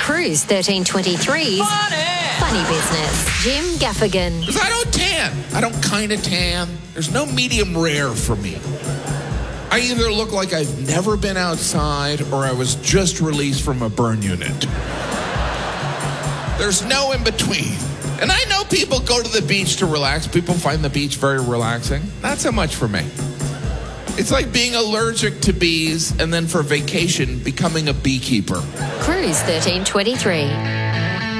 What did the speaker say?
Cruise 1323's Funny Business. Jim Gaffigan. Because I don't tan. I don't kind of tan. There's no medium rare for me. I either look like I've never been outside or I was just released from a burn unit. There's no in between. And I know people go to the beach to relax. People find the beach very relaxing. Not so much for me. It's like being allergic to bees and then for vacation becoming a beekeeper. Cruise 1323.